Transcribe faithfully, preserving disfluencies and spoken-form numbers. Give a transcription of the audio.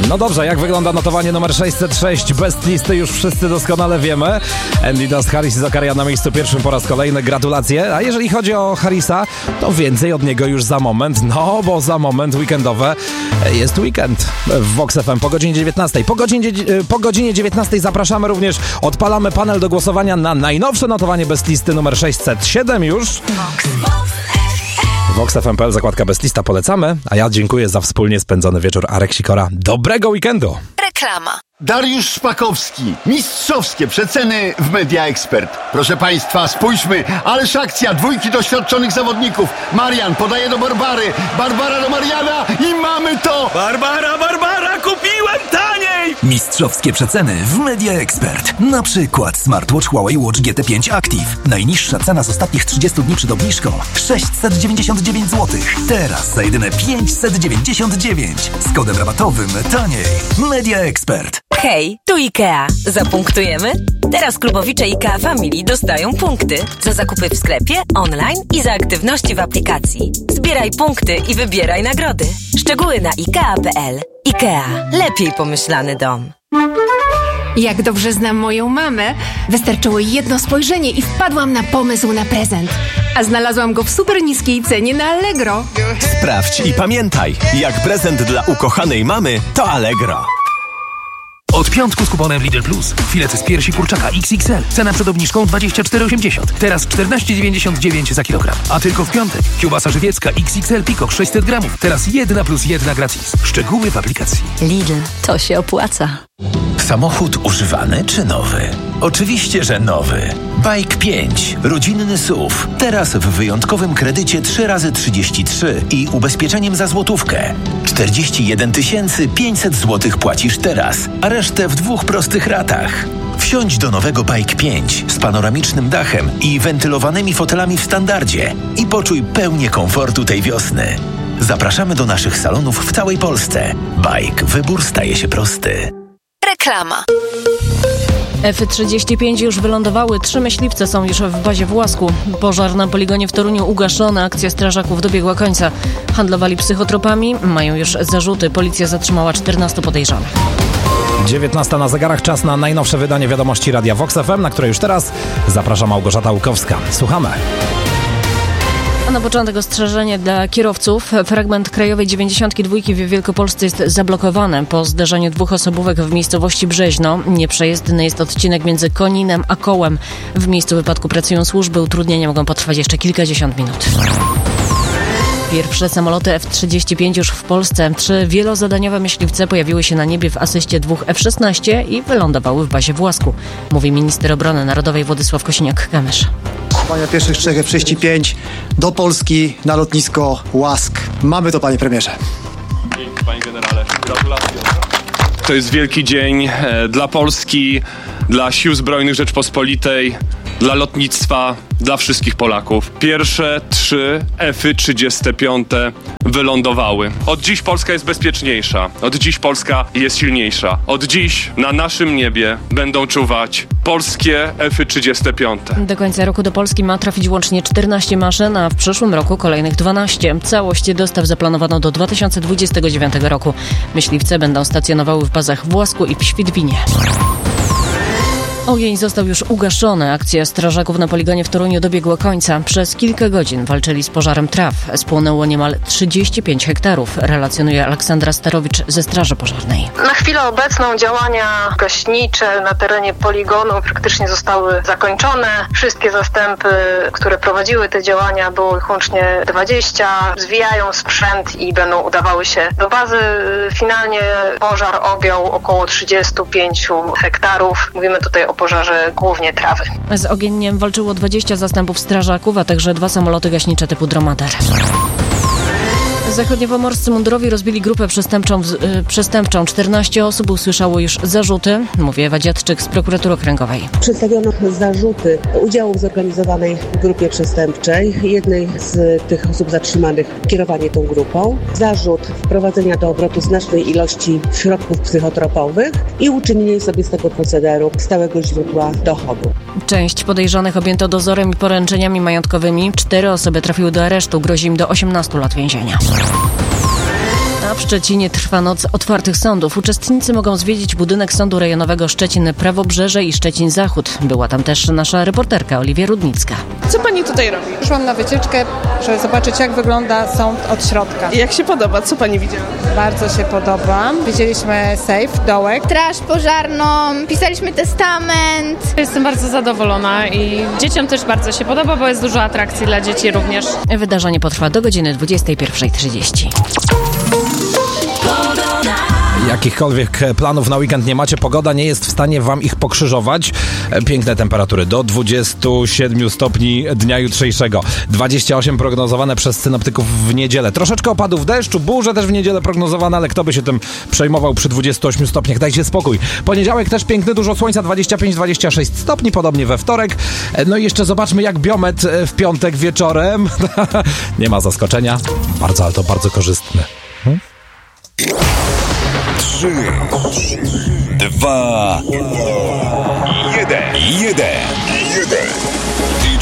No dobrze, jak wygląda notowanie numer sześćset sześć? Best listy już wszyscy doskonale wiemy. Andy Dust, Harris i Zakaria na miejscu pierwszym po raz kolejny. Gratulacje. A jeżeli chodzi o Harrisa, to więcej od niego już za moment. No, bo za moment weekendowe jest weekend w Vox F M po godzinie dziewiętnastej. Po godzinie, po godzinie dziewiętnastej zapraszamy również, odpalamy panel do głosowania na najnowsze notowanie Best listy numer sześćset siedem już. Vox F M kropka p l, zakładka Best lista, polecamy. A ja dziękuję za wspólnie spędzony wieczór. Arek Sikora. Dobrego weekendu. Reklama. Dariusz Szpakowski. Mistrzowskie przeceny w Media Expert. Proszę Państwa, spójrzmy. Ależ akcja. Dwójki doświadczonych zawodników. Marian podaje do Barbary. Barbara do Mariana i mamy to. Barbara, Barbara, kupiłem taniej! Mistrzowskie przeceny w Media Expert. Na przykład smartwatch Huawei Watch G T pięć Active. Najniższa cena z ostatnich trzydziestu dni przed obniżką sześćset dziewięćdziesiąt dziewięć złotych. Teraz za jedyne pięćset dziewięćdziesiąt dziewięć. Z kodem rabatowym taniej. Media Expert. Hej, tu IKEA. Zapunktujemy? Teraz klubowicze IKEA Family dostają punkty za zakupy w sklepie, online i za aktywności w aplikacji. Zbieraj punkty i wybieraj nagrody. Szczegóły na ikea kropka p l. IKEA. Lepiej pomyślany dom. Jak dobrze znam moją mamę, wystarczyło jedno spojrzenie i wpadłam na pomysł na prezent. A znalazłam go w super niskiej cenie na Allegro. Sprawdź i pamiętaj, jak prezent dla ukochanej mamy to Allegro. Od piątku z kuponem Lidl Plus. Filety z piersi kurczaka X X L. Cena przed obniżką dwadzieścia cztery osiemdziesiąt. Teraz czternaście dziewięćdziesiąt dziewięć za kilogram. A tylko w piątek. Kiełbasa żywiecka X X L Peacock sześćset gramów. Teraz jedna plus jedna gratis. Szczegóły w aplikacji. Lidl, to się opłaca. Samochód używany czy nowy? Oczywiście, że nowy. Bike pięć. Rodzinny S U V. Teraz w wyjątkowym kredycie trzy razy trzydzieści trzy i ubezpieczeniem za złotówkę. czterdzieści jeden tysięcy pięćset złotych płacisz teraz, a resztę w dwóch prostych ratach. Wsiądź do nowego Bike pięć z panoramicznym dachem i wentylowanymi fotelami w standardzie i poczuj pełnię komfortu tej wiosny. Zapraszamy do naszych salonów w całej Polsce. Bike. Wybór staje się prosty. Reklama. F trzydzieści pięć już wylądowały, trzy myśliwce są już w bazie w Łasku. Pożar na poligonie w Toruniu ugaszony, akcja strażaków dobiegła końca. Handlowali psychotropami, mają już zarzuty. Policja zatrzymała czternastu podejrzanych. dziewiętnasta na zegarach, czas na najnowsze wydanie wiadomości Radia Vox F M, na które już teraz zaprasza Małgorzata Łukowska. Słuchamy. A na początek ostrzeżenie dla kierowców. Fragment krajowej dziewięćdziesiątki dwa w Wielkopolsce jest zablokowany po zderzeniu dwóch osobówek w miejscowości Brzeźno. Nieprzejezdny jest odcinek między Koninem a Kołem. W miejscu wypadku pracują służby. Utrudnienia mogą potrwać jeszcze kilkadziesiąt minut. Pierwsze samoloty F trzydzieści pięć już w Polsce. Trzy wielozadaniowe myśliwce pojawiły się na niebie w asyście dwóch F szesnaście i wylądowały w bazie w Łasku, mówi minister obrony narodowej Władysław Kosiniak-Kamysz. Pania pierwszych trzech F trzydzieści pięć do Polski na lotnisko Łask. Mamy to, panie premierze. Dzięki, panie generale. Gratulacje. To jest wielki dzień e, dla Polski, dla Sił Zbrojnych Rzeczpospolitej, dla lotnictwa, dla wszystkich Polaków. Pierwsze trzy F trzydzieści pięć wylądowały. Od dziś Polska jest bezpieczniejsza. Od dziś Polska jest silniejsza. Od dziś na naszym niebie będą czuwać polskie F trzydzieści pięć. Do końca roku do Polski ma trafić łącznie czternaście maszyn, a w przyszłym roku kolejnych dwanaście. Całość dostaw zaplanowano do dwa tysiące dwudziestego dziewiątego roku. Myśliwce będą stacjonowały w bazach w Łasku i w Świdwinie. Ogień został już ugaszony. Akcja strażaków na poligonie w Toruniu dobiegła końca. Przez kilka godzin walczyli z pożarem traw. Spłonęło niemal trzydzieści pięć hektarów, relacjonuje Aleksandra Starowicz ze Straży Pożarnej. Na chwilę obecną działania gaśnicze na terenie poligonu praktycznie zostały zakończone. Wszystkie zastępy, które prowadziły te działania, było ich łącznie dwadzieścia. Zwijają sprzęt i będą udawały się do bazy. Finalnie pożar objął około trzydzieści pięć hektarów. Mówimy tutaj o pożarze głównie trawy. Z ogieniem walczyło dwadzieścia zastępów strażaków, a także dwa samoloty gaśnicze typu Dromader. Zachodniopomorscy mundurowi rozbili grupę przestępczą, y, przestępczą. czternaście osób usłyszało już zarzuty, mówi Ewa Dziadczyk z prokuratury okręgowej. Przedstawiono zarzuty udziału w zorganizowanej grupie przestępczej. Jednej z tych osób zatrzymanych kierowanie tą grupą. Zarzut wprowadzenia do obrotu znacznej ilości środków psychotropowych i uczynienie sobie z tego procederu stałego źródła dochodu. Część podejrzanych objęto dozorem i poręczeniami majątkowymi. Cztery osoby trafiły do aresztu. Grozi im do osiemnastu lat więzienia. A w Szczecinie trwa noc otwartych sądów. Uczestnicy mogą zwiedzić budynek Sądu Rejonowego Szczecin Prawobrzeże i Szczecin Zachód. Była tam też nasza reporterka Oliwia Rudnicka. Co pani tutaj robi? Szłam na wycieczkę, żeby zobaczyć, jak wygląda sąd od środka. I jak się podoba? Co pani widziała? Bardzo się podoba. Widzieliśmy sejf, dołek. Straż pożarną, pisaliśmy testament. Jestem bardzo zadowolona i dzieciom też bardzo się podoba, bo jest dużo atrakcji dla dzieci również. Wydarzenie potrwa do godziny dwudziestej pierwszej trzydzieści. Jakichkolwiek planów na weekend nie macie, pogoda nie jest w stanie wam ich pokrzyżować. Piękne temperatury do dwudziestu siedmiu stopni dnia jutrzejszego. dwadzieścia osiem prognozowane przez synoptyków w niedzielę. Troszeczkę opadów deszczu, burze też w niedzielę prognozowane, ale kto by się tym przejmował przy dwudziestu ośmiu stopniach? Dajcie spokój. Poniedziałek też piękny, dużo słońca, dwadzieścia pięć dwadzieścia sześć stopni, podobnie we wtorek. No i jeszcze zobaczmy, jak biometr w piątek wieczorem. Nie ma zaskoczenia. Bardzo, ale to bardzo korzystne. Hmm? Trzy, dwa, jeden, jeden, jeden.